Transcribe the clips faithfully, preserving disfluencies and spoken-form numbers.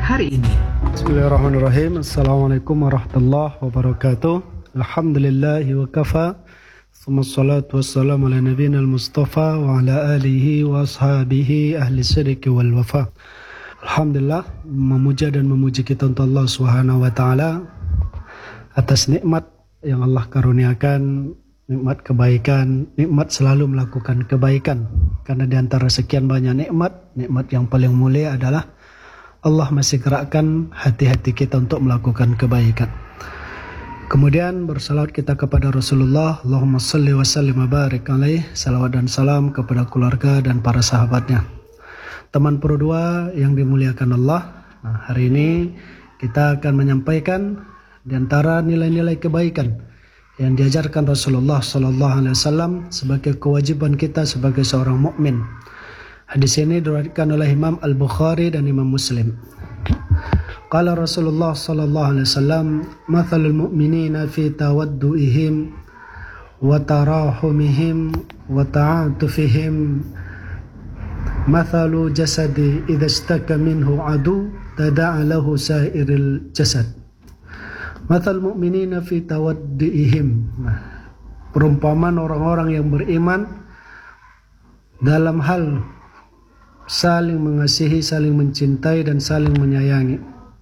hari ini. Bismillahirrahmanirrahim. Assalamualaikum warahmatullahi wabarakatuh. Alhamdulillahi wa kafa. Wassalatu wassalamu ala nabiyina al-mustafa wa ala alihi wa ashabihi ahli sidqi wal wafa. Alhamdulillah, memuja dan memuji kita untuk Allah Subhanahu wa taala atas nikmat yang Allah karuniakan, nikmat kebaikan, nikmat selalu melakukan kebaikan. Karena di antara sekian banyak nikmat, nikmat yang paling mulia adalah Allah masih gerakkan hati-hati kita untuk melakukan kebaikan. Kemudian bersalawat kita kepada Rasulullah, Allahumma salli wa sallim wa barik alaih, salawat dan salam kepada keluarga dan para sahabatnya. Teman Pro dua yang dimuliakan Allah, nah, hari ini kita akan menyampaikan di antara nilai-nilai kebaikan yang diajarkan Rasulullah sallallahu alaihi wasallam sebagai kewajiban kita sebagai seorang mukmin. Hadis ini diriwayatkan oleh Imam Al-Bukhari dan Imam Muslim. Qala Rasulullah sallallahu alaihi wasallam, "Mathalul mu'minina fi tawadduihim wa tarahumihim wa ta'atufihim mathalu jasadi idza istaka minhu adu tada'a lahu sa'iril jasad." Mathal mu'minina fi tawaddiihim. Nah, perumpamaan orang-orang yang beriman dalam hal saling mengasihi, saling mencintai dan saling menyayangi,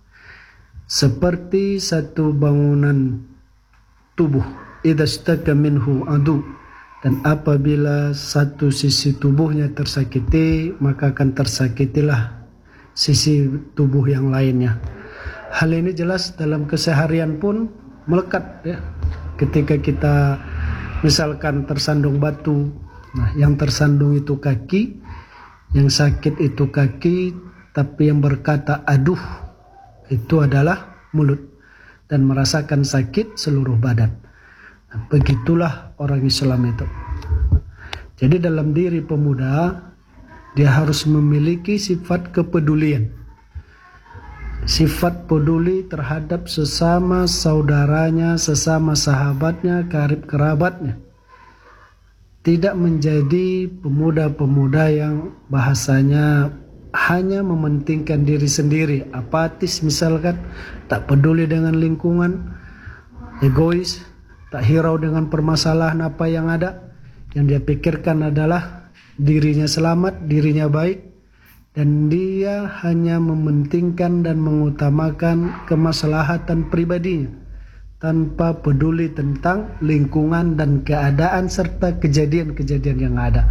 seperti satu bangunan tubuh, idza istaka minhu adu, dan apabila satu sisi tubuhnya tersakiti, maka akan tersakitilah sisi tubuh yang lainnya. Hal ini jelas dalam keseharian pun melekat, ya. Ketika kita misalkan tersandung batu, nah yang tersandung itu kaki, yang sakit itu kaki, tapi yang berkata aduh itu adalah mulut, dan merasakan sakit seluruh badan. Nah, begitulah orang Islam itu. Jadi dalam diri pemuda, dia harus memiliki sifat kepedulian, sifat peduli terhadap sesama saudaranya, sesama sahabatnya, karib kerabatnya. Tidak menjadi pemuda-pemuda yang bahasanya hanya mementingkan diri sendiri, apatis misalkan, tak peduli dengan lingkungan, egois, tak hirau dengan permasalahan apa yang ada. Yang dia pikirkan adalah dirinya selamat, dirinya baik, dan dia hanya mementingkan dan mengutamakan kemaslahatan pribadinya tanpa peduli tentang lingkungan dan keadaan serta kejadian-kejadian yang ada.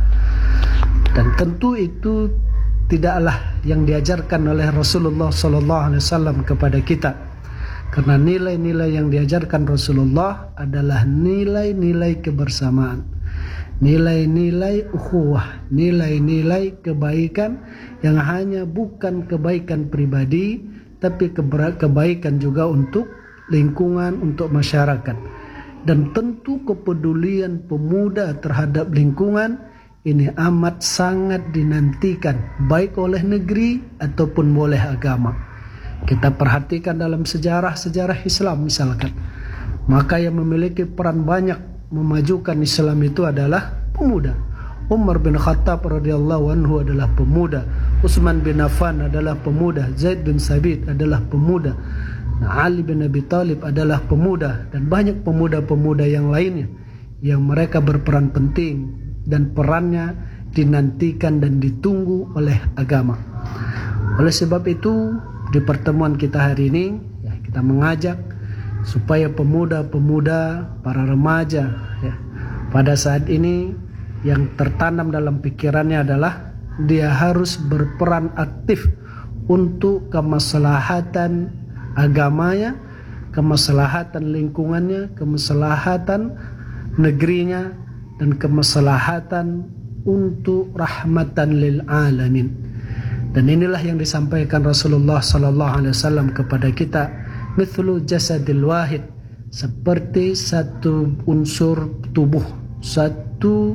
Dan tentu itu tidaklah yang diajarkan oleh Rasulullah sallallahu alaihi wasallam kepada kita. Karena nilai-nilai yang diajarkan Rasulullah adalah nilai-nilai kebersamaan, nilai-nilai ukhuwah, nilai-nilai kebaikan yang hanya bukan kebaikan pribadi, tapi kebaikan juga untuk lingkungan, untuk masyarakat. Dan tentu kepedulian pemuda terhadap lingkungan ini amat sangat dinantikan, baik oleh negeri ataupun oleh agama. Kita perhatikan dalam sejarah-sejarah Islam misalkan, maka yang memiliki peran banyak memajukan Islam itu adalah pemuda. Umar bin Khattab radhiyallahu anhu adalah pemuda, Utsman bin Affan adalah pemuda, Zaid bin Sabit adalah pemuda, Ali bin Abi Thalib adalah pemuda, dan banyak pemuda-pemuda yang lainnya yang mereka berperan penting dan perannya dinantikan dan ditunggu oleh agama. Oleh sebab itu, di pertemuan kita hari ini, ya, kita mengajak supaya pemuda-pemuda, para remaja, ya, pada saat ini yang tertanam dalam pikirannya adalah dia harus berperan aktif untuk kemaslahatan agamanya, kemaslahatan lingkungannya, kemaslahatan negerinya, dan kemaslahatan untuk rahmatan lil alamin. Dan inilah yang disampaikan Rasulullah sallallahu alaihi wasallam kepada kita, mithlu jasadil wahid, seperti satu unsur tubuh, satu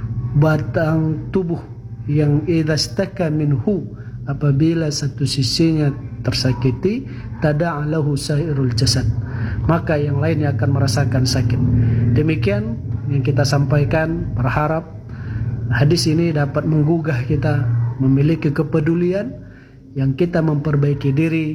batang tubuh yang idza staka minhu, apabila satu sisinya tersakiti, tada'a lahu sairul jasad, maka yang lainnya akan merasakan sakit. Demikian yang kita sampaikan, berharap hadis ini dapat menggugah kita memiliki kepedulian, yang kita memperbaiki diri